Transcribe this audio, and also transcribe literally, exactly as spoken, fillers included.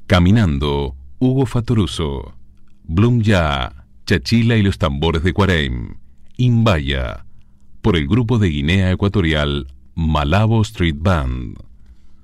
Caminando, Hugo Fatoruso. Blum Ya, Chachila y los tambores de Cuareim. Imbaya, por el grupo de Guinea Ecuatorial Malabo Street Band.